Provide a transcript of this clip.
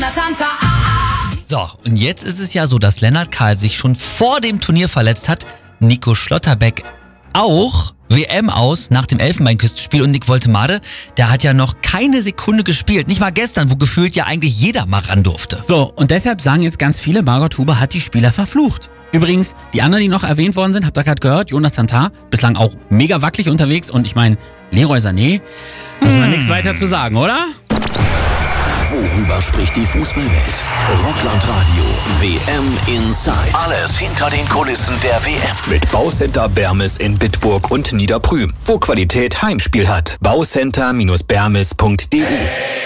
So, und jetzt ist es ja so, dass Lennart Kahl sich schon vor dem Turnier verletzt hat. Nico Schlotterbeck auch. WM aus nach dem Elfenbeinküstenspiel und Nick Woltemade, der hat ja noch keine Sekunde gespielt. Nicht mal gestern, wo gefühlt ja eigentlich jeder mal ran durfte. So, und deshalb sagen jetzt ganz viele, Margot Huber hat die Spieler verflucht. Übrigens, die anderen, die noch erwähnt worden sind, habt ihr gerade gehört, Jonathan Tah, bislang auch mega wackelig unterwegs und ich meine, Leroy Sané, muss man nichts weiter zu sagen, oder? Worüber spricht die Fußballwelt? Rockland Radio WM Inside. Alles hinter den Kulissen der WM. Mit Baucenter Bermes in Bitburg und Niederprüm, wo Qualität Heimspiel hat. Baucenter-bermes.de